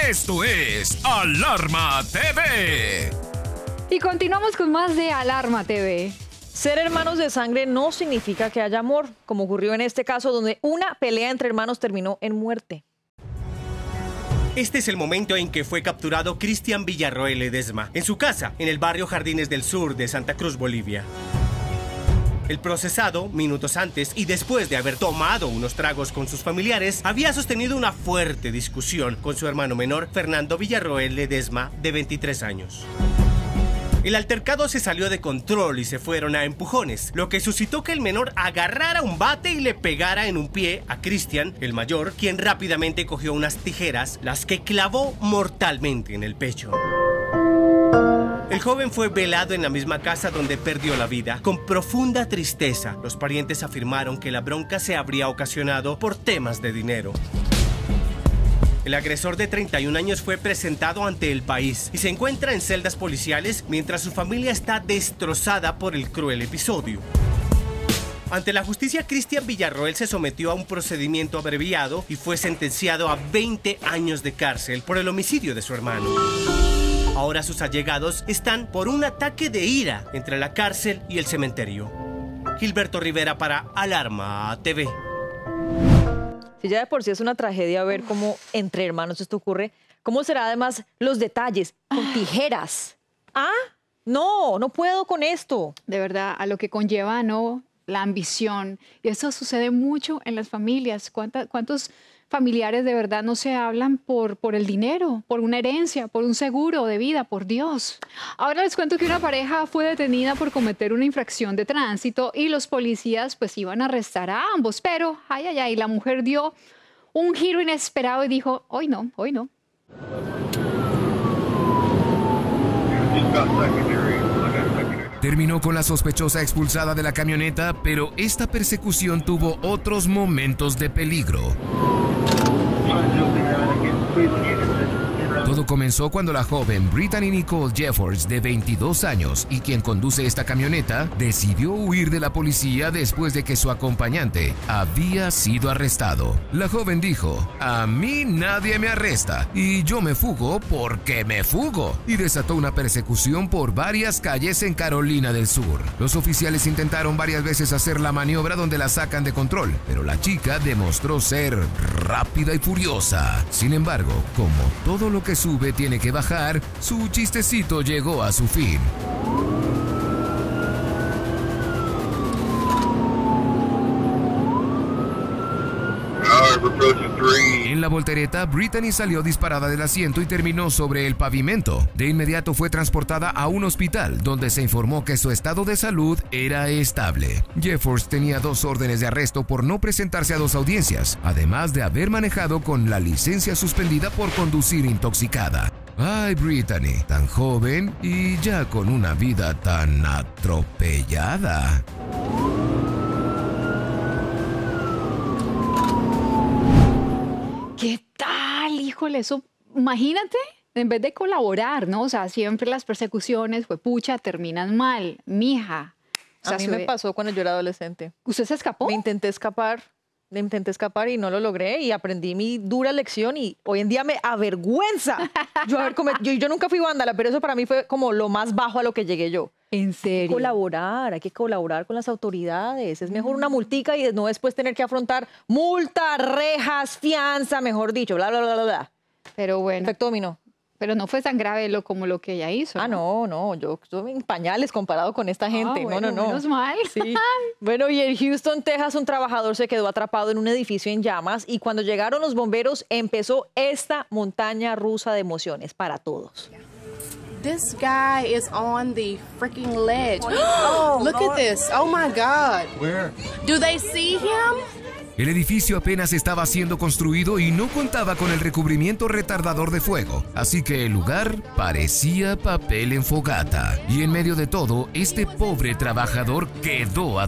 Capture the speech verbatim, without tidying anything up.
Esto es Alarma T V. Y continuamos con más de Alarma T V. Ser hermanos de sangre no significa que haya amor, como ocurrió en este caso donde una pelea entre hermanos terminó en muerte. Este es el momento en que fue capturado Cristian Villarroel Ledesma, en su casa, en el barrio Jardines del Sur de Santa Cruz, Bolivia. El procesado, minutos antes y después de haber tomado unos tragos con sus familiares, había sostenido una fuerte discusión con su hermano menor, Fernando Villarroel Ledesma, de veintitrés años. El altercado se salió de control y se fueron a empujones, lo que suscitó que el menor agarrara un bate y le pegara en un pie a Cristian, el mayor, quien rápidamente cogió unas tijeras, las que clavó mortalmente en el pecho. El joven fue velado en la misma casa donde perdió la vida. Con profunda tristeza, los parientes afirmaron que la bronca se habría ocasionado por temas de dinero. El agresor de treinta y un años fue presentado ante el país y se encuentra en celdas policiales mientras su familia está destrozada por el cruel episodio. Ante la justicia, Cristian Villarroel se sometió a un procedimiento abreviado y fue sentenciado a veinte años de cárcel por el homicidio de su hermano. Ahora sus allegados están por un ataque de ira entre la cárcel y el cementerio. Gilberto Rivera para Alarma T V. Si ya de por sí es una tragedia ver cómo entre hermanos esto ocurre, ¿cómo será además los detalles? Con tijeras. Ah, no, no puedo con esto. De verdad, a lo que conlleva, ¿no? La ambición. Y eso sucede mucho en las familias. ¿Cuánta, ¿Cuántos familiares de verdad no se hablan por, por el dinero, por una herencia, por un seguro de vida, por Dios? Ahora les cuento que una pareja fue detenida por cometer una infracción de tránsito y los policías pues iban a arrestar a ambos, pero ay, ay, ay, la mujer dio un giro inesperado y dijo, hoy no, hoy no. Terminó con la sospechosa expulsada de la camioneta, pero esta persecución tuvo otros momentos de peligro. Todo comenzó cuando la joven Brittany Nicole Jeffords, de veintidós años, y quien conduce esta camioneta, decidió huir de la policía después de que su acompañante había sido arrestado. La joven dijo, a mí nadie me arresta, y yo me fugo porque me fugo, y desató una persecución por varias calles en Carolina del Sur. Los oficiales intentaron varias veces hacer la maniobra donde la sacan de control, pero la chica demostró ser rápida y furiosa. Sin embargo, como todo lo que sube tiene que bajar, su chistecito llegó a su fin. En la voltereta, Brittany salió disparada del asiento y terminó sobre el pavimento. De inmediato fue transportada a un hospital, donde se informó que su estado de salud era estable. Jeffords tenía dos órdenes de arresto por no presentarse a dos audiencias, además de haber manejado con la licencia suspendida por conducir intoxicada. Ay, Brittany, tan joven y ya con una vida tan atropellada. ¿Qué tal? Híjole, eso, imagínate, en vez de colaborar, ¿no? O sea, siempre las persecuciones, pues pucha, terminan mal, mija. O sea, a mí sube... me pasó cuando yo era adolescente. ¿Usted se escapó? Me intenté escapar, me intenté escapar y no lo logré y aprendí mi dura lección y hoy en día me avergüenza. Yo, haber comet... yo, yo nunca fui vándala, pero eso para mí fue como lo más bajo a lo que llegué yo. ¿En serio? Hay que colaborar, hay que colaborar con las autoridades. Es mejor una multica y no después tener que afrontar multa, rejas, fianza, mejor dicho, bla, bla, bla, bla, bla. Pero bueno. Efecto dominó. Pero no fue tan grave lo, como lo que ella hizo. Ah, no, no, yo estoy en pañales comparado con esta gente. Ah, bueno, no, no, no. menos mal. Sí. Bueno, y en Houston, Texas, un trabajador se quedó atrapado en un edificio en llamas y cuando llegaron los bomberos empezó esta montaña rusa de emociones para todos. This guy is on the freaking ledge. Oh, look at this. Oh my God. Where? Do they see him? El edificio apenas estaba siendo construido y no contaba con el recubrimiento retardador de fuego, así que el lugar parecía papel en fogata. Y en medio de todo, este pobre trabajador quedó atrapado.